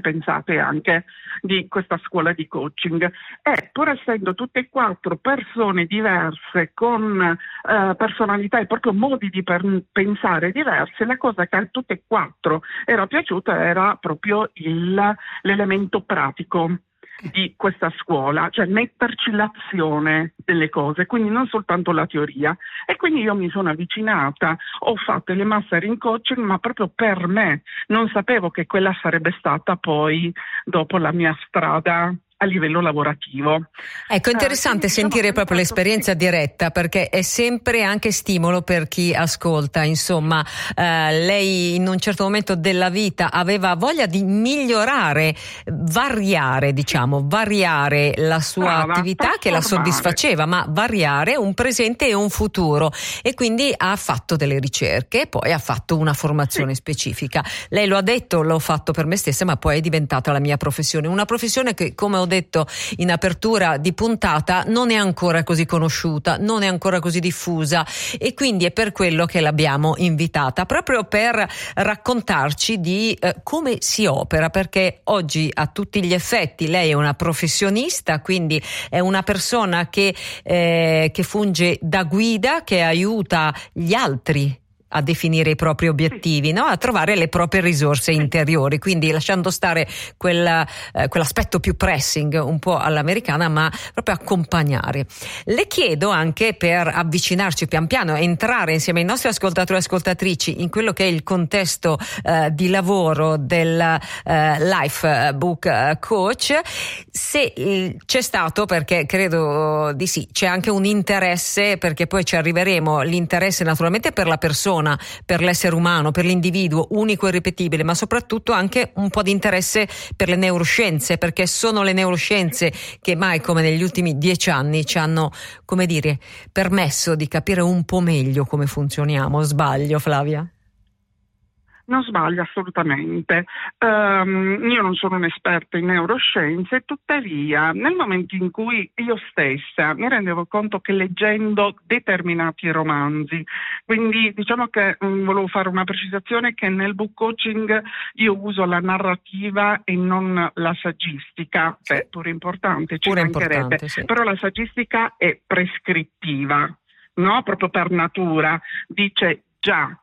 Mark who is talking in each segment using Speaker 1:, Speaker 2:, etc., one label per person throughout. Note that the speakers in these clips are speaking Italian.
Speaker 1: pensate anche di questa scuola di coaching. E pur essendo tutte e quattro persone diverse, con personalità e proprio modi di pensare diversi, la cosa che a tutte e quattro era piaciuta era proprio l'elemento pratico di questa scuola, cioè metterci l'azione delle cose, quindi non soltanto la teoria. E quindi io mi sono avvicinata, ho fatto le master in coaching, ma proprio per me. Non sapevo che quella sarebbe stata poi dopo la mia strada a livello lavorativo.
Speaker 2: Ecco, interessante sentire proprio l'esperienza diretta, perché è sempre anche stimolo per chi ascolta. Insomma, lei in un certo momento della vita aveva voglia di migliorare, variare la sua attività che la soddisfaceva, ma variare un presente e un futuro, e quindi ha fatto delle ricerche e poi ha fatto una formazione specifica. Lei lo ha detto, l'ho fatto per me stessa, ma poi è diventata la mia professione, una professione che, come ho detto in apertura di puntata, non è ancora così conosciuta, non è ancora così diffusa, e quindi è per quello che l'abbiamo invitata, proprio per raccontarci di come si opera, perché oggi a tutti gli effetti lei è una professionista, quindi è una persona che funge da guida, che aiuta gli altri a definire i propri obiettivi, no? A trovare le proprie risorse interiori, quindi lasciando stare quell'aspetto più pressing, un po' all'americana, ma proprio accompagnare. Le chiedo anche, per avvicinarci pian piano, entrare insieme ai nostri ascoltatori e ascoltatrici in quello che è il contesto di lavoro del Life Book Coach, se c'è stato, perché credo di sì, c'è anche un interesse, perché poi ci arriveremo, l'interesse naturalmente per la persona, per l'essere umano, per l'individuo unico e irripetibile, ma soprattutto anche un po' di interesse per le neuroscienze, perché sono le neuroscienze che mai come negli ultimi 10 anni ci hanno, come dire, permesso di capire un po' meglio come funzioniamo. Sbaglio, Flavia?
Speaker 1: Non sbaglio assolutamente. Io non sono un'esperta in neuroscienze, tuttavia nel momento in cui io stessa mi rendevo conto che leggendo determinati romanzi, quindi diciamo che volevo fare una precisazione, che nel book coaching io uso la narrativa e non la saggistica,
Speaker 2: Sì.
Speaker 1: Beh, pure importante, ci
Speaker 2: Pure
Speaker 1: mancherebbe,
Speaker 2: importante, sì.
Speaker 1: Però la saggistica è prescrittiva, no? Proprio per natura, dice già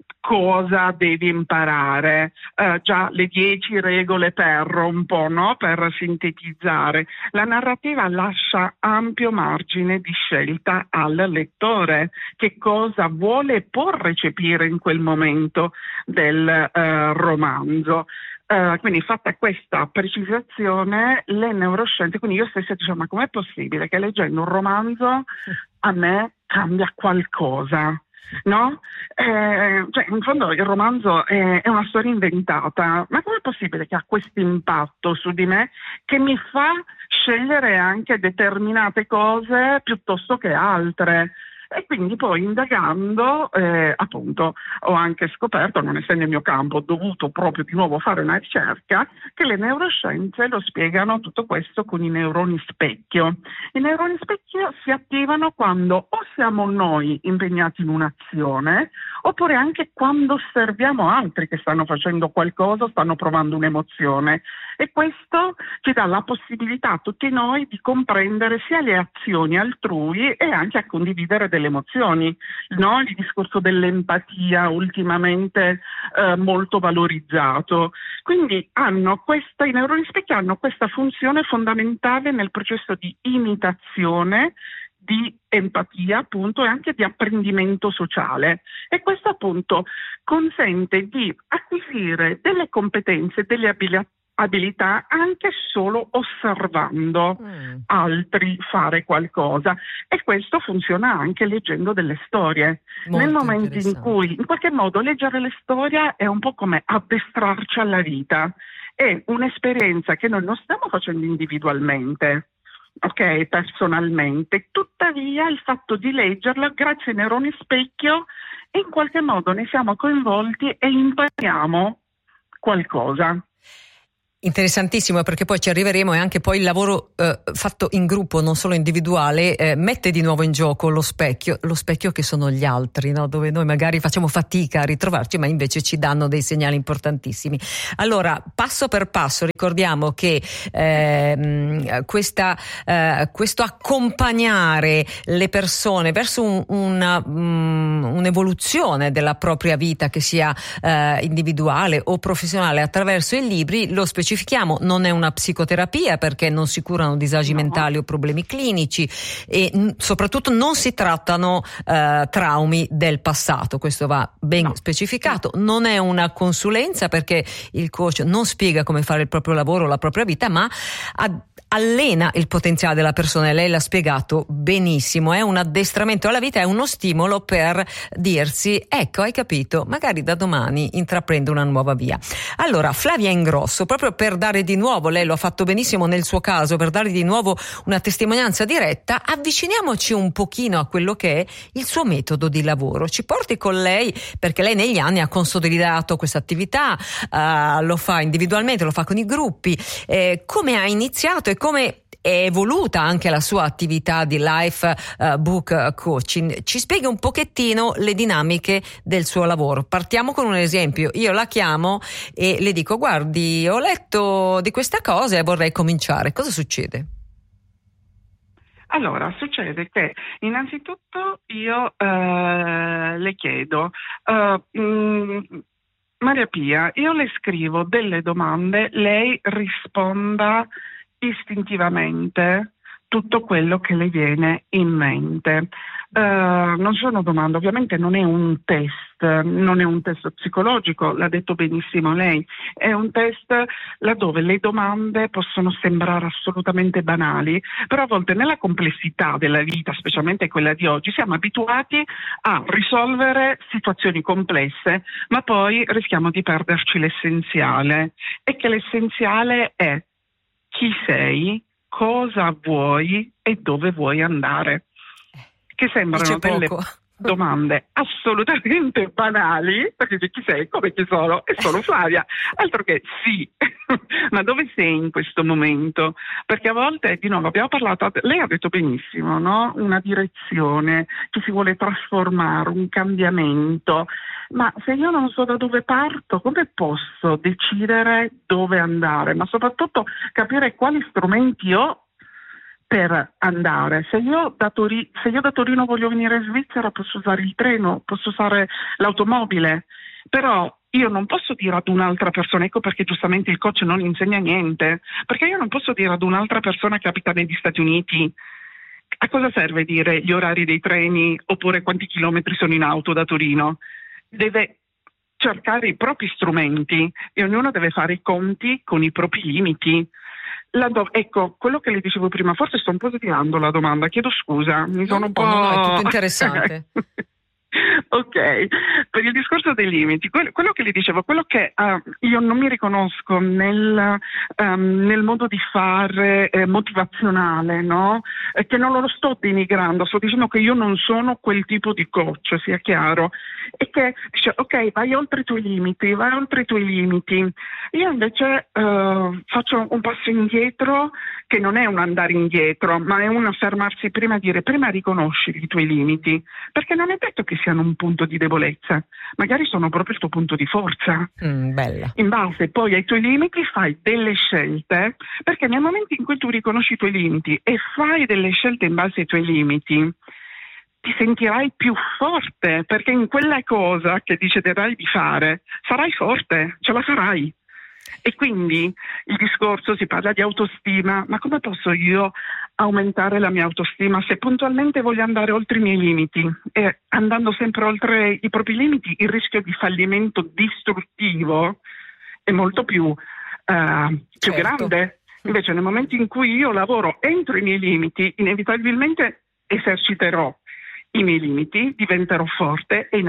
Speaker 1: cosa devi imparare, già le 10 regole per un po', no? Per sintetizzare. La narrativa lascia ampio margine di scelta al lettore, che cosa vuole e può recepire in quel momento del romanzo. Quindi fatta questa precisazione, le neuroscienze, quindi io stessa dicevo, ma com'è possibile che leggendo un romanzo a me cambia qualcosa? No? Cioè, in fondo il romanzo è una storia inventata, ma com'è possibile che ha questo impatto su di me che mi fa scegliere anche determinate cose piuttosto che altre? E quindi poi indagando, appunto, ho anche scoperto, non essendo il mio campo, ho dovuto proprio di nuovo fare una ricerca, che le neuroscienze lo spiegano tutto questo con i neuroni specchio. I neuroni specchio si attivano quando o siamo noi impegnati in un'azione, oppure anche quando osserviamo altri che stanno facendo qualcosa, stanno provando un'emozione. E questo ci dà la possibilità a tutti noi di comprendere sia le azioni altrui e anche a condividere delle emozioni, no? Il discorso dell'empatia ultimamente molto valorizzato. Quindi i neuroni specchio hanno questa funzione fondamentale nel processo di imitazione, di empatia appunto, e anche di apprendimento sociale, e questo appunto consente di acquisire delle competenze, delle abilità anche solo osservando altri fare qualcosa, e questo funziona anche leggendo delle storie.
Speaker 2: Molto
Speaker 1: nel momento in cui in qualche modo leggere le storie è un po' come addestrarci alla vita, è un'esperienza che noi non stiamo facendo individualmente, ok, personalmente, tuttavia il fatto di leggerla grazie ai neuroni specchio in qualche modo ne siamo coinvolti e impariamo qualcosa.
Speaker 2: Interessantissimo, perché poi ci arriveremo, e anche poi il lavoro fatto in gruppo, non solo individuale, mette di nuovo in gioco lo specchio che sono gli altri, no? Dove noi magari facciamo fatica a ritrovarci, ma invece ci danno dei segnali importantissimi. Allora, passo per passo, ricordiamo che questo accompagnare le persone verso un'evoluzione della propria vita, che sia individuale o professionale, attraverso i libri, lo specifichiamo, non è una psicoterapia, perché non si curano disagi mentali o problemi clinici, e soprattutto non si trattano traumi del passato, questo va ben specificato. Non è una consulenza, perché il coach non spiega come fare il proprio lavoro, la propria vita, ma allena il potenziale della persona, e lei l'ha spiegato benissimo. È un addestramento alla vita, è uno stimolo per dirsi: ecco, hai capito, magari da domani intraprendo una nuova via. Allora, Flavia Ingrosso, proprio per dare di nuovo, lei lo ha fatto benissimo nel suo caso, per dare di nuovo una testimonianza diretta, avviciniamoci un pochino a quello che è il suo metodo di lavoro. Ci porti con lei, perché lei negli anni ha consolidato questa attività, lo fa individualmente, lo fa con i gruppi. Come ha iniziato e come è evoluta anche la sua attività di life book coaching? Ci spieghi un pochettino le dinamiche del suo lavoro. Partiamo con un esempio. Io la chiamo e le dico: guardi, ho letto di questa cosa e vorrei cominciare. Cosa succede?
Speaker 1: Allora, succede che innanzitutto io le chiedo, Maria Pia, io le scrivo delle domande, lei risponda istintivamente tutto quello che le viene in mente. Non sono domande, ovviamente non è un test, non è un test psicologico, l'ha detto benissimo lei, è un test laddove le domande possono sembrare assolutamente banali, però a volte nella complessità della vita, specialmente quella di oggi, siamo abituati a risolvere situazioni complesse, ma poi rischiamo di perderci l'essenziale, e che l'essenziale è: chi sei, cosa vuoi e dove vuoi andare. Che sembrano delle domande assolutamente banali, perché chi sei, come chi sono, e sono Flavia, altro che sì, ma dove sei in questo momento? Perché a volte, di nuovo, abbiamo parlato, lei ha detto benissimo, no? Una direzione, che si vuole trasformare, un cambiamento, ma se io non so da dove parto, come posso decidere dove andare? Ma soprattutto capire quali strumenti ho per andare. Se io da Torino voglio venire in Svizzera, posso usare il treno, posso usare l'automobile, però io non posso dire ad un'altra persona, ecco perché giustamente il coach non insegna niente, perché io non posso dire ad un'altra persona che abita negli Stati Uniti: a cosa serve dire gli orari dei treni oppure quanti chilometri sono in auto da Torino? Deve cercare i propri strumenti e ognuno deve fare i conti con i propri limiti. Ecco, quello che le dicevo prima, forse sto un po' sviando la domanda, chiedo scusa, mi sono un po'...
Speaker 2: No, è tutto interessante.
Speaker 1: Ok, per il discorso dei limiti, quello che le dicevo, quello che io non mi riconosco nel modo di fare motivazionale, no? Che non lo sto denigrando, sto dicendo che io non sono quel tipo di coach, sia chiaro, e che dice: ok, vai oltre i tuoi limiti. Io invece faccio un passo indietro, che non è un andare indietro, ma è un fermarsi prima, dire: prima riconosci i tuoi limiti, perché non è detto che siano un punto di debolezza, magari sono proprio il tuo punto di forza.
Speaker 2: Bella.
Speaker 1: In base poi ai tuoi limiti fai delle scelte, perché nel momento in cui tu riconosci i tuoi limiti e fai delle scelte in base ai tuoi limiti, ti sentirai più forte, perché in quella cosa che deciderai di fare sarai forte, ce la farai. E quindi il discorso, si parla di autostima, ma come posso io aumentare la mia autostima se puntualmente voglio andare oltre i miei limiti? E andando sempre oltre i propri limiti, il rischio di fallimento distruttivo è molto più grande. Invece nel momento in cui io lavoro entro i miei limiti, inevitabilmente eserciterò i miei limiti, diventerò forte e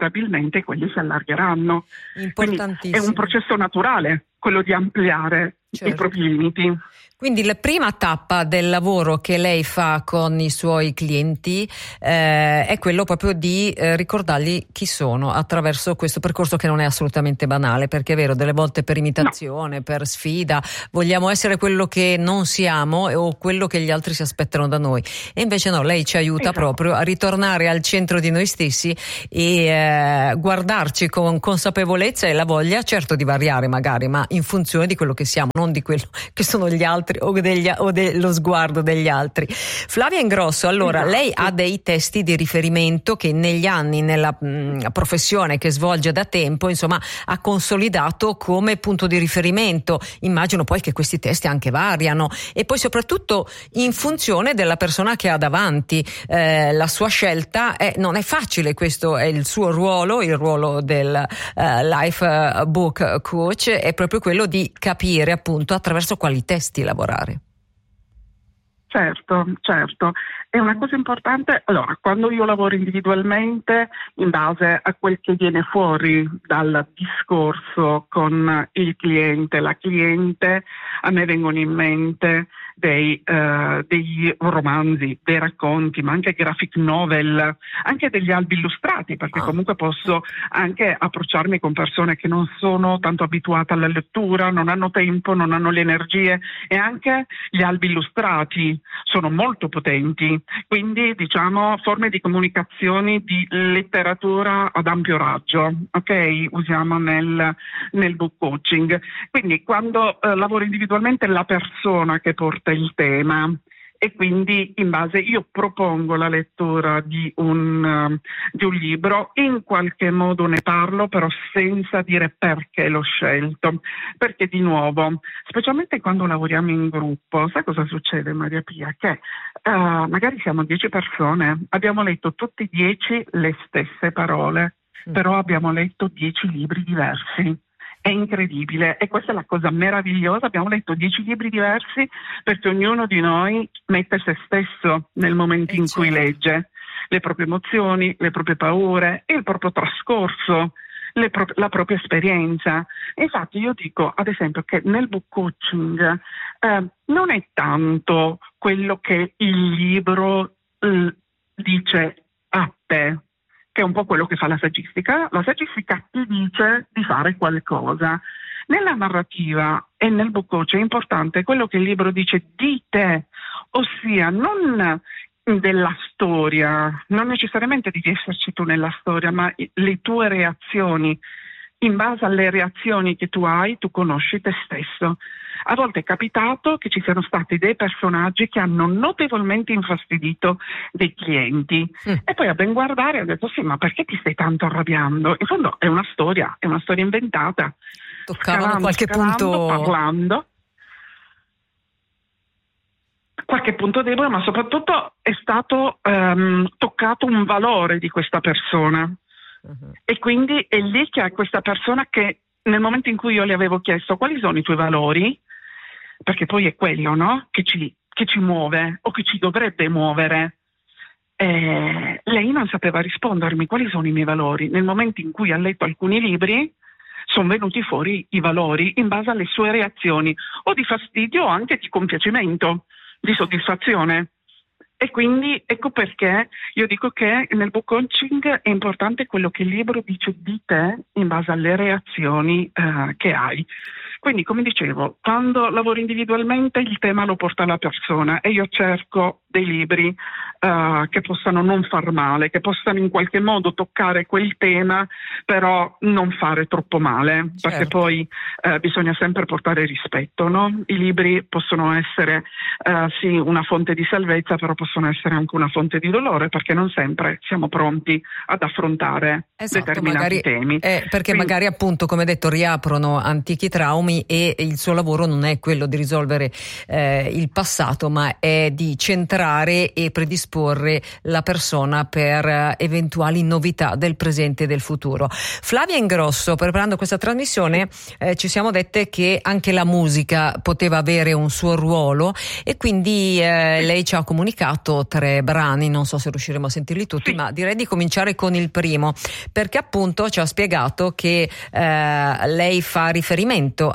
Speaker 1: inevitabilmente quelli si allargheranno. Quindi è un processo naturale quello di ampliare i propri limiti.
Speaker 2: Quindi la prima tappa del lavoro che lei fa con i suoi clienti è quello proprio di ricordargli chi sono attraverso questo percorso che non è assolutamente banale, perché è vero, delle volte per imitazione, per sfida, vogliamo essere quello che non siamo o quello che gli altri si aspettano da noi. E invece no, lei ci aiuta proprio a ritornare al centro di noi stessi e guardarci con consapevolezza e la voglia, certo, di variare magari, ma in funzione di quello che siamo, non di quello che sono gli altri o dello sguardo degli altri. Flavia Ingrosso, allora lei ha dei testi di riferimento che negli anni, nella professione che svolge da tempo, insomma, ha consolidato come punto di riferimento. Immagino poi che questi testi anche variano e poi soprattutto in funzione della persona che ha davanti. La sua scelta non è facile, questo è il suo ruolo, il ruolo del life book coach, è proprio quello di capire appunto attraverso quali testi lavorare.
Speaker 1: Certo. È una cosa importante. Allora, quando io lavoro individualmente, in base a quel che viene fuori dal discorso con il cliente, la cliente, a me vengono in mente degli romanzi, dei racconti, ma anche graphic novel, anche degli albi illustrati, perché comunque posso anche approcciarmi con persone che non sono tanto abituate alla lettura, non hanno tempo, non hanno le energie, e anche gli albi illustrati sono molto potenti, quindi diciamo forme di comunicazione di letteratura ad ampio raggio, ok? Usiamo nel book coaching. Quindi quando lavoro individualmente, la persona che porta il tema, e quindi in base io propongo la lettura di un libro, in qualche modo ne parlo, però senza dire perché l'ho scelto, perché di nuovo, specialmente quando lavoriamo in gruppo, sai cosa succede, Maria Pia? Che magari siamo 10 persone, abbiamo letto tutti 10 le stesse parole, però abbiamo letto 10 libri diversi. È incredibile, e questa è la cosa meravigliosa. Abbiamo letto 10 libri diversi perché ognuno di noi mette se stesso nel momento in cui legge, le proprie emozioni, le proprie paure, il proprio trascorso, la propria esperienza. Infatti io dico, ad esempio, che nel book coaching non è tanto quello che il libro dice a te, che è un po' quello che fa la saggistica. La saggistica ti dice di fare qualcosa. Nella narrativa e nel book coach è importante quello che il libro dice di te, ossia non della storia, non necessariamente devi esserci tu nella storia, ma le tue reazioni. In base alle reazioni che tu hai, tu conosci te stesso. A volte è capitato che ci siano stati dei personaggi che hanno notevolmente infastidito dei clienti e poi a ben guardare ho detto sì, ma perché ti stai tanto arrabbiando? In fondo è una storia inventata.
Speaker 2: Toccavano qualche punto,
Speaker 1: parlando, qualche punto debole, ma soprattutto è stato toccato un valore di questa persona. E quindi è lì che a questa persona, che nel momento in cui io le avevo chiesto quali sono i tuoi valori, perché poi è quello, no? che ci muove o che ci dovrebbe muovere, lei non sapeva rispondermi quali sono i miei valori. Nel momento in cui ha letto alcuni libri sono venuti fuori i valori in base alle sue reazioni, o di fastidio o anche di compiacimento, di soddisfazione. E quindi ecco perché io dico che nel book coaching è importante quello che il libro dice di te in base alle reazioni che hai. Quindi, come dicevo, quando lavoro individualmente il tema lo porta la persona e io cerco dei libri che possano non far male, che possano in qualche modo toccare quel tema, però non fare troppo male, perché poi bisogna sempre portare rispetto, no? I libri possono essere sì una fonte di salvezza, però possono essere anche una fonte di dolore, perché non sempre siamo pronti ad affrontare determinati temi.
Speaker 2: Perché magari appunto, come detto, riaprono antichi traumi e il suo lavoro non è quello di risolvere il passato, ma è di centrare e predisporre la persona per eventuali novità del presente e del futuro. Flavia Ingrosso, preparando questa trasmissione ci siamo dette che anche la musica poteva avere un suo ruolo e quindi lei ci ha comunicato 3 brani, non so se riusciremo a sentirli tutti, ma direi di cominciare con il primo, perché appunto ci ha spiegato che lei fa riferimento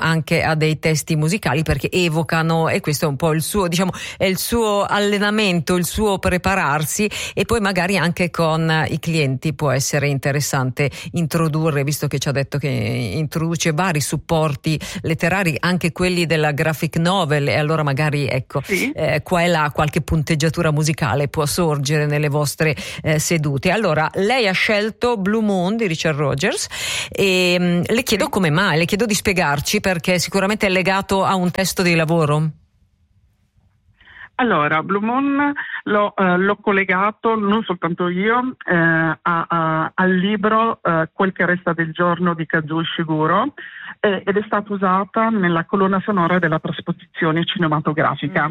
Speaker 2: anche a dei testi musicali perché evocano, e questo è un po' il suo, diciamo, è il suo allenamento, il suo prepararsi, e poi magari anche con i clienti può essere interessante introdurre, visto che ci ha detto che introduce vari supporti letterari, anche quelli della graphic novel, e allora magari ecco
Speaker 1: sì.
Speaker 2: Qua e là qualche punteggiatura musicale può sorgere nelle vostre sedute. Allora, lei ha scelto Blue Moon di Richard Rogers e le chiedo come mai, le chiedo di spiegarci, perché sicuramente è legato a un testo di lavoro.
Speaker 1: Allora, Blue Moon l'ho collegato, non soltanto io, al libro Quel che resta del giorno di Kazuo Ishiguro, ed è stata usata nella colonna sonora della trasposizione cinematografica.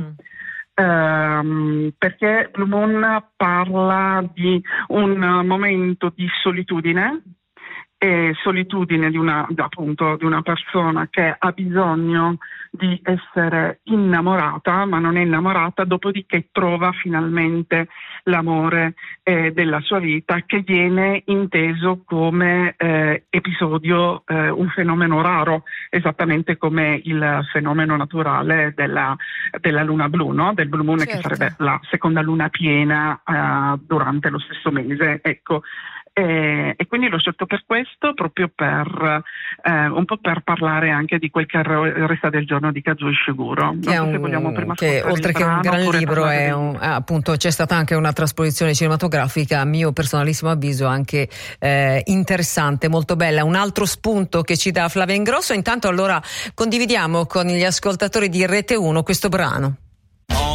Speaker 1: Perché Blue Moon parla di un momento di solitudine, e solitudine di una persona che ha bisogno di essere innamorata, ma non è innamorata, dopodiché trova finalmente l'amore della sua vita, che viene inteso come episodio, un fenomeno raro, esattamente come il fenomeno naturale della luna blu, no? Del Blue Moon, certo, che sarebbe la seconda luna piena durante lo stesso mese, ecco. E quindi l'ho scelto per questo, proprio per un po' per parlare anche di Quel che resta del giorno di Kazuo Ishiguro.
Speaker 2: Che, oltre che un gran libro, appunto c'è stata anche una trasposizione cinematografica, a mio personalissimo avviso anche interessante, molto bella. Un altro spunto che ci dà Flavia Ingrosso. Intanto allora condividiamo con gli ascoltatori di Rete 1 questo brano.